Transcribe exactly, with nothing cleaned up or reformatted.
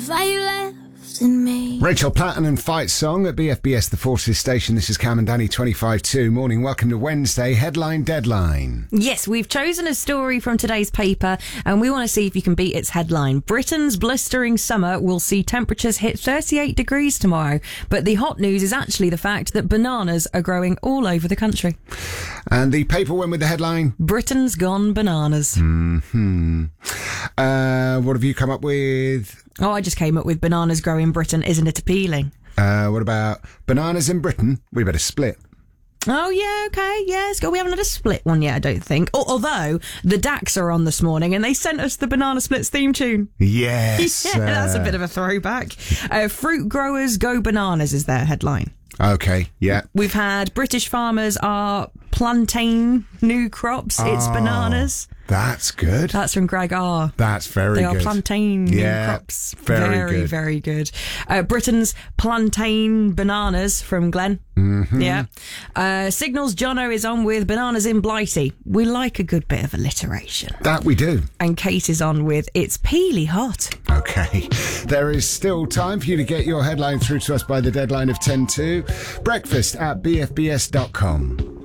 fire left in me. Rachel Platten and Fight Song at B F B S, the Forces Station. This is Cam and Danny, twenty-five two. Morning, welcome to Wednesday, Headline Deadline. Yes, we've chosen a story from today's paper and we want to see if you can beat its headline. Britain's blistering summer will see temperatures hit thirty-eight degrees tomorrow. But the hot news is actually the fact that bananas are growing all over the country. And the paper went with the headline, Britain's gone bananas. Hmm. Uh, what have you come up with? Oh, I just came up with bananas grow in Britain. Isn't it appealing? Uh, what about bananas in Britain? We better split. Oh, yeah, okay, yeah, let's go. We haven't had a split one yet, I don't think. Al- Although, the D A X are on this morning and they sent us the Banana Splits theme tune. Yes. Yeah, that's a uh, bit of a throwback. Uh, fruit growers go bananas is their headline. Okay, yeah. We've had British farmers are plantain new crops. It's Oh, bananas. That's good. That's from Greg R. That's very They good. are plantain new Yeah, crops. very very, good. very good. Uh, Britain's plantain bananas from Glenn. Mm-hmm. Yeah. Uh, Signals Jono is on with bananas in Blighty. We like a good bit of alliteration. That we do. And Kate is on with it's peely hot. Okay. There is still time for you to get your headline through to us by the deadline of ten to. Breakfast at b f b s dot com.